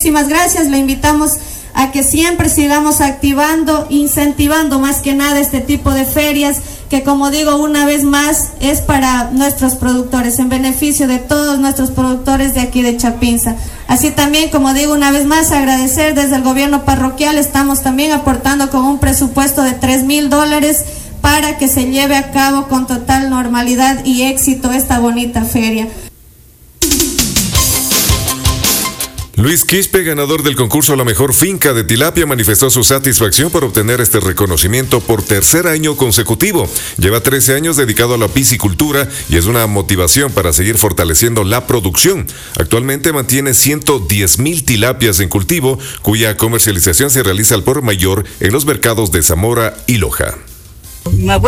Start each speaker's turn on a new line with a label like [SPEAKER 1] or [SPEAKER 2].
[SPEAKER 1] muchísimas gracias. Le invitamos a que siempre sigamos activando, incentivando más que nada este tipo de ferias, que como digo una vez más es para nuestros productores, en beneficio de todos nuestros productores de aquí de Chapinza. Así también, como digo una vez más, agradecer desde el gobierno parroquial, estamos también aportando con un presupuesto de $3,000 para que se lleve a cabo con total normalidad y éxito esta bonita feria.
[SPEAKER 2] Luis Quispe, ganador del concurso a la mejor finca de tilapia, manifestó su satisfacción por obtener este reconocimiento por tercer año consecutivo. Lleva 13 años dedicado a la piscicultura y es una motivación para seguir fortaleciendo la producción. Actualmente mantiene 110,000 tilapias en cultivo, cuya comercialización se realiza al por mayor en los mercados de Zamora y Loja.